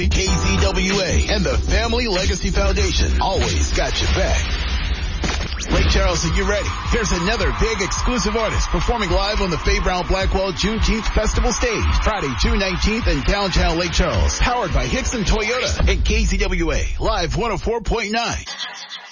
KZWA and the Family Legacy Foundation always got your back. Lake Charles, are you ready? Here's another big exclusive artist performing live on the Faye Brown Blackwell Juneteenth Festival stage, Friday, June 19th in downtown Lake Charles. Powered by Hickson Toyota and KZWA, Live 104.9.